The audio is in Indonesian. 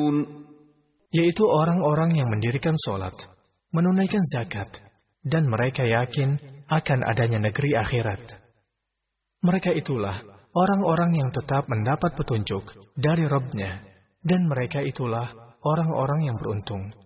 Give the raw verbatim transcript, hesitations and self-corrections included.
يعدلون yaitu orang-orang yang mendirikan sholat, menunaikan zakat, dan mereka yakin akan adanya negeri akhirat. Mereka itulah orang-orang yang tetap mendapat petunjuk dari Rabb-Nya, dan mereka itulah orang-orang yang beruntung.